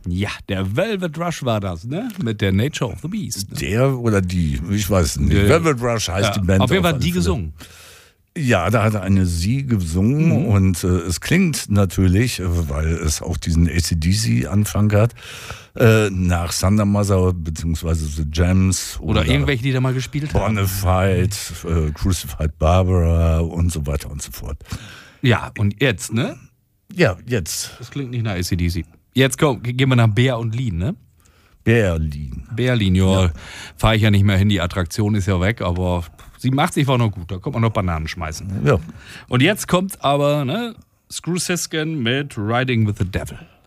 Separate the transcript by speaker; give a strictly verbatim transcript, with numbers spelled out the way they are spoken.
Speaker 1: Ja, der Velvet Rush war das, ne? Mit der Nature of the Beast. Ne?
Speaker 2: Der oder die, ich weiß nicht.
Speaker 1: Der,
Speaker 2: Velvet Rush heißt
Speaker 1: ja,
Speaker 2: die Band.
Speaker 1: Auf jeden Fall
Speaker 2: auf
Speaker 1: die
Speaker 2: alle Fälle.
Speaker 1: gesungen.
Speaker 2: Ja, da hat eine sie gesungen mhm. und äh, es klingt natürlich, weil es auch diesen A C D C-Anfang hat, äh, nach Thunder Mother beziehungsweise The Gems.
Speaker 1: Oder, oder irgendwelche, die da mal gespielt haben.
Speaker 2: Bonafide, äh, Crucified Barbara und so weiter und so fort.
Speaker 1: Ja, und jetzt, ne?
Speaker 2: Ja, jetzt.
Speaker 1: Das klingt nicht nach A C D C. Jetzt komm, gehen wir nach Bär und Lien, ne?
Speaker 2: Berlin.
Speaker 1: Berlin, ja. ja. Fahre ich ja nicht mehr hin, die Attraktion ist ja weg, aber sie macht sich auch noch gut, da kommt man noch Bananen schmeißen.
Speaker 2: Ja.
Speaker 1: Und jetzt kommt aber, ne, Screw Siskin mit Riding with the Devil.